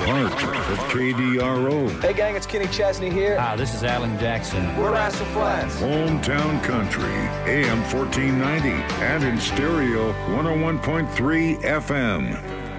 heart of KDRO. Hey, gang, it's Kenny Chesney here. Hi, this is Alan Jackson. We're Acid Flats. Hometown Country, AM 1490, and in stereo 101.3 FM.